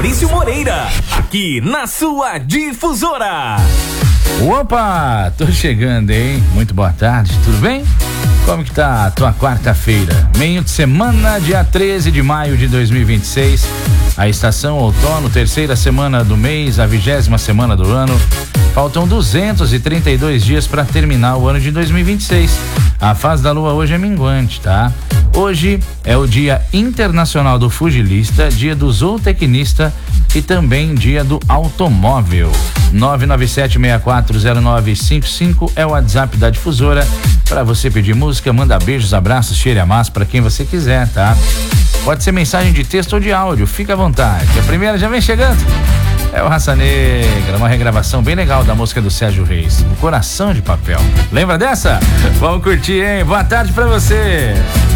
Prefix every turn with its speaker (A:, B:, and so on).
A: Fabrício Moreira, aqui na sua Difusora.
B: Opa, tô chegando, hein? Muito boa tarde, tudo bem? Como que tá a tua quarta-feira? Meio de semana, dia 13 de maio de 2026. A estação outono, terceira semana do mês, a 20ª semana do ano. Faltam 232 dias para terminar o ano de 2026. A fase da lua hoje é minguante, tá? Hoje é o Dia Internacional do Fugilista, Dia do Zootecnista e também Dia do Automóvel. 997640955 é o WhatsApp da Difusora para você pedir música, manda beijos, abraços, cheiro e amasso para quem você quiser, tá? Pode ser mensagem de texto ou de áudio, fica à vontade. A primeira já vem chegando. É o Raça Negra, uma regravação bem legal da música do Sérgio Reis, O Coração de Papel. Lembra dessa? Vamos curtir, hein? Boa tarde pra você.